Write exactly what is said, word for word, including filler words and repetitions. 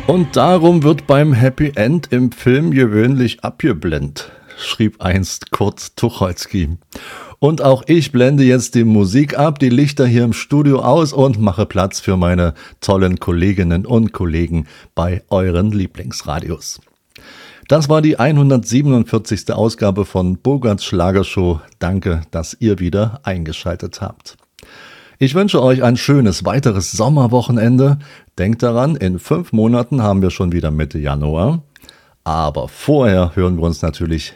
Und darum wird beim Happy End im Film gewöhnlich abgeblendet, schrieb einst Kurt Tucholsky. Und auch ich blende jetzt die Musik ab, die Lichter hier im Studio aus und mache Platz für meine tollen Kolleginnen und Kollegen bei euren Lieblingsradios. Das war die hundertsiebenundvierzigste Ausgabe von Bogarts Schlagershow. Danke, dass ihr wieder eingeschaltet habt. Ich wünsche euch ein schönes weiteres Sommerwochenende. Denkt daran, in fünf Monaten haben wir schon wieder Mitte Januar. Aber vorher hören wir uns natürlich